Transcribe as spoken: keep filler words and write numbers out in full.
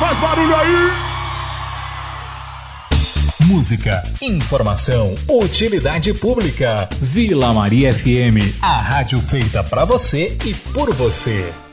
faz barulho aí! Música, informação, utilidade pública. Vila Maria F M, a rádio feita pra você e por você.